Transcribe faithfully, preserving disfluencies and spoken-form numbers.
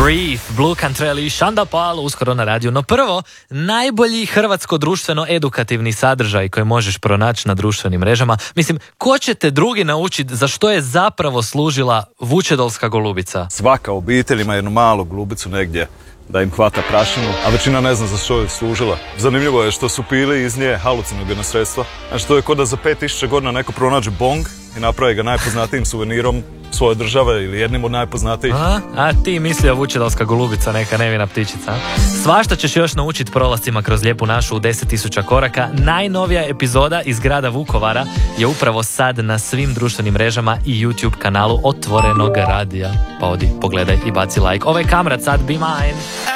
Breathe, Blue Cantrell i Shanda Pal uskoro na radiju. No prvo, najbolji hrvatsko-društveno-edukativni sadržaj koji možeš pronaći na društvenim mrežama. Mislim, ko će te drugi naučiti za što je zapravo služila vučedolska golubica? Svaka obitelj ima jednu malu golubicu negdje da im hvata prašinu, a većina ne zna za što je služila. Zanimljivo je što su pili iz nje halucinogena sredstva. Znači, to je kod da za pet tisuća godina neko pronađe bong i napravi ga najpoznatijim suvenirom svoje države ili jednim od najpoznatijih. A, a ti mislio vučedolska golubica, neka nevina ptičica. Svašta ćeš još naučiti prolascima kroz lijepu našu u deset tisuća koraka. Najnovija epizoda iz grada Vukovara je upravo sad na svim društvenim mrežama i YouTube kanalu Otvorenog radija. Pa odi, pogledaj i baci like. Ovaj kamrat sad, be mine.